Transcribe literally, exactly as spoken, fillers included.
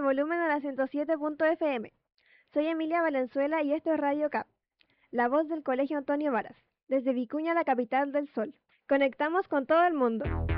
volumen a la ciento siete punto F M. Soy Emilia Valenzuela y esto es Radio Cap, la voz del Colegio Antonio Varas, desde Vicuña, la capital del sol. Conectamos con todo el mundo.